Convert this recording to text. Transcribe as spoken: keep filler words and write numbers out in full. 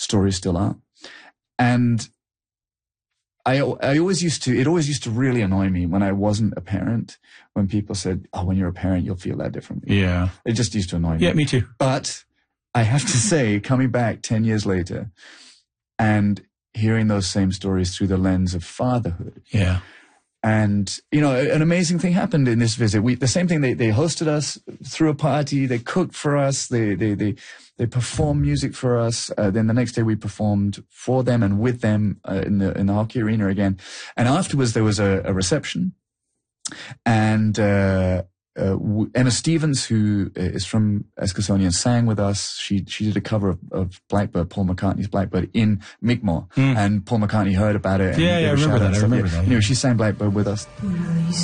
stories still are. And I, I always used to, it always used to really annoy me when I wasn't a parent, when people said, oh, when you're a parent, you'll feel that differently. Yeah. It just used to annoy me. Yeah, me too. But I have to say, coming back ten years later and hearing those same stories through the lens of fatherhood. Yeah. And, you know, an amazing thing happened in this visit. We, the same thing, they, they hosted us through a party. They cooked for us. They, they, they, they performed music for us. Uh, then the next day we performed for them and with them uh, in the, in the hockey arena again. And afterwards there was a, a reception. And, uh, Uh, Emma Stevens, who is from Eskilstone, sang with us. She she did a cover of, of Blackbird, Paul McCartney's Blackbird, in Mi'kmaq, mm. and Paul McCartney heard about it. And yeah, yeah, I remember that. I remember that. Anyway, she sang Blackbird with us.